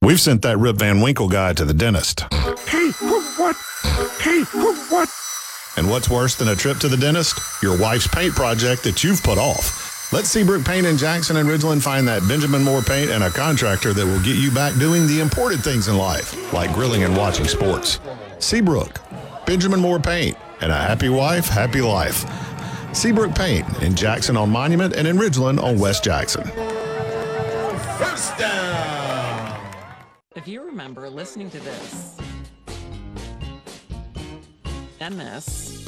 We've sent that Rip Van Winkle guy to the dentist. Hey, what? Hey, what? And what's worse than a trip to the dentist? Your wife's paint project that you've put off. Let Seabrook Paint in Jackson and Ridgeland find that Benjamin Moore paint and a contractor that will get you back doing the important things in life, like grilling and watching sports. Seabrook, Benjamin Moore Paint, and a happy wife, happy life. Seabrook Paint in Jackson on Monument and in Ridgeland on West Jackson. First down. If you remember listening to this, and this,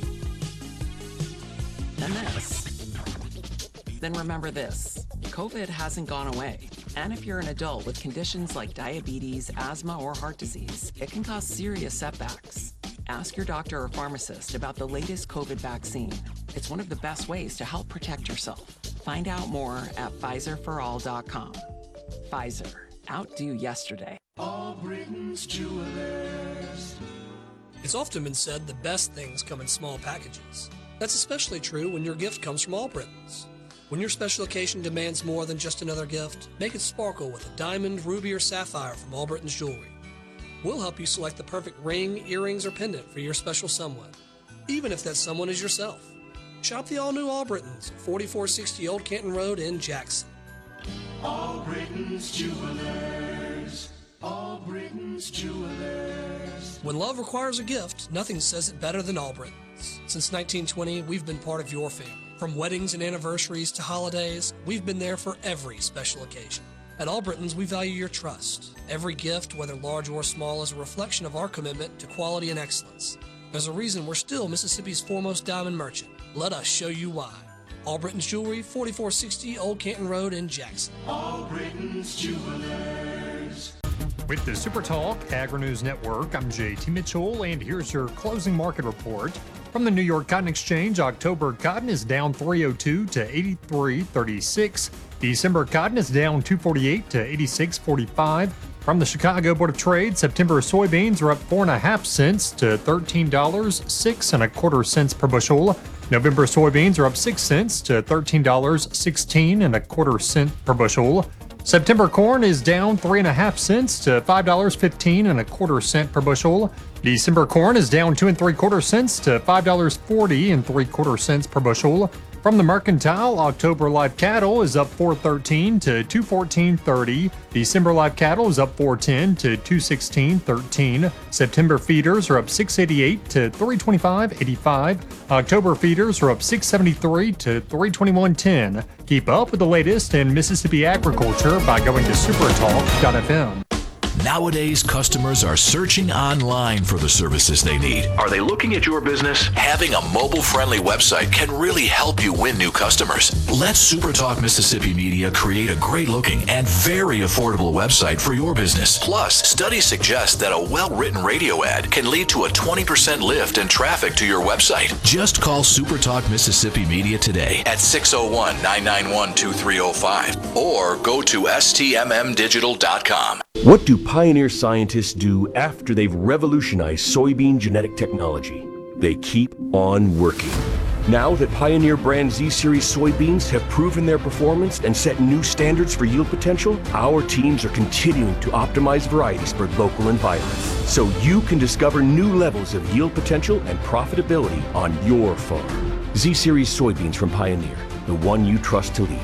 and this, then remember this. COVID hasn't gone away. And if you're an adult with conditions like diabetes, asthma, or heart disease, it can cause serious setbacks. Ask your doctor or pharmacist about the latest COVID vaccine. It's one of the best ways to help protect yourself. Find out more at PfizerForAll.com. Pfizer. Outdo yesterday. All Britain's Jewelers. It's often been said the best things come in small packages. That's especially true when your gift comes from All Britons. When your special occasion demands more than just another gift, make it sparkle with a diamond, ruby, or sapphire from All Britons Jewelry. We'll help you select the perfect ring, earrings, or pendant for your special someone, even if that someone is yourself. Shop the all-new All Britons at 4460 Old Canton Road in Jackson. All Britain's Jewelers. All Britain's Jewelers. When love requires a gift, nothing says it better than All Britons. Since 1920, we've been part of your family. From weddings and anniversaries to holidays, we've been there for every special occasion. At All Britons, we value your trust. Every gift, whether large or small, is a reflection of our commitment to quality and excellence. There's a reason we're still Mississippi's foremost diamond merchant. Let us show you why. All Britons Jewelry, 4460 Old Canton Road in Jackson. All Britain's Jewelers. With the Super Talk Agri-News Network, I'm JT Mitchell, and here's your closing market report. From the New York Cotton Exchange, October cotton is down 302 to 83.36. December cotton is down 248 to 86.45. From the Chicago Board of Trade, September soybeans are up 4.5 cents to $13.06 per bushel. November soybeans are up 6 cents to $13.16 per bushel. September corn is down 3.5 cents to $5.15 per bushel. December corn is down 2 3/4 cents to $5.40 3/4 per bushel. From the Mercantile, October live cattle is up 4.13 to 214.30. December live cattle is up 4.10 to 216.13. September feeders are up 6.88 to 325.85. October feeders are up 6.73 to 321.10. Keep up with the latest in Mississippi agriculture by going to supertalk.fm. Nowadays, customers are searching online for the services they need. Are they looking at your business? Having a mobile-friendly website can really help you win new customers. Let SuperTalk Mississippi Media create a great-looking and very affordable website for your business. Plus, studies suggest that a well-written radio ad can lead to a 20% lift in traffic to your website. Just call SuperTalk Mississippi Media today at 601-991-2305 or go to stmmdigital.com. What do pioneer scientists do after they've revolutionized soybean genetic technology? They keep on working. Now that Pioneer brand Z-Series soybeans have proven their performance and set new standards for yield potential, our teams are continuing to optimize varieties for local environments, so you can discover new levels of yield potential and profitability on your farm. Z-Series soybeans from Pioneer, the one you trust to lead.